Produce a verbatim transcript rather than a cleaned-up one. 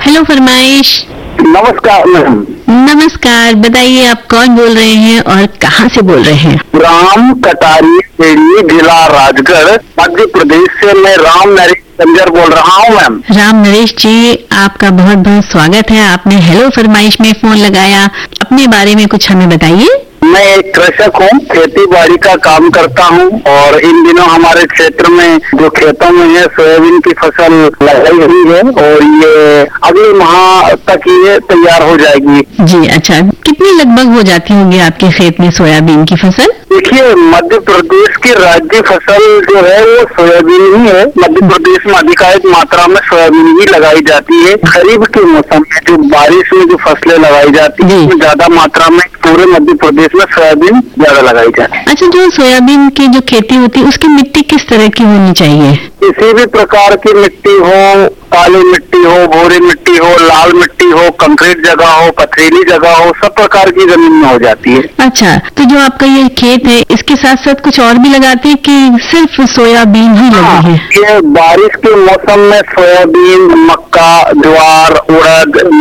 Hello फरमाइश। नमस्कार ma'am. नमस्कार, बताइए आप कौन बोल रहे हैं और कहाँ से बोल रहे हैं? राम कटारी खेड़ी, जिला राजगढ़, मध्य प्रदेश से मैं राम नरेश संजर बोल रहा हूँ मैम। राम नरेश जी, आपका बहुत बहुत स्वागत है। आपने हेलो फरमाइश में फोन लगाया, अपने बारे में कुछ हमें बताइए। मैं एक कृषक हूँ, खेती बाड़ी का काम करता हूँ और इन दिनों हमारे क्षेत्र में जो खेतों में है सोयाबीन की फसल लगाई हुई है और ये अगले माह तक ये तैयार हो जाएगी। जी अच्छा, कितनी लगभग हो जाती होगी आपके खेत में सोयाबीन की फसल? देखिए, मध्य प्रदेश की राज्य फसल जो है वो सोयाबीन ही है। मध्य प्रदेश में अधिकांश मात्रा में सोयाबीन ही लगाई जाती है। खरीफ के मौसम में जो बारिश में जो फसलें लगाई जाती है उसमें ज्यादा मात्रा में पूरे मध्य प्रदेश में सोयाबीन ज्यादा लगाई जाती है। अच्छा, जो सोयाबीन की जो खेती होती है उसकी मिट्टी किस तरह की होनी चाहिए? किसी भी प्रकार की मिट्टी हो, काली मिट्टी हो, भूरी मिट्टी हो, लाल मिट्टी हो, कंक्रीट जगह हो, पथरीली जगह हो, सब प्रकार की जमीन में हो जाती है। अच्छा, तो जो आपका ये खेत है इसके साथ साथ कुछ और भी लगाते हैं कि सिर्फ सोयाबीन ही लगी है? ये बारिश के मौसम में सोयाबीन, मक्का, ज्वार, उड़द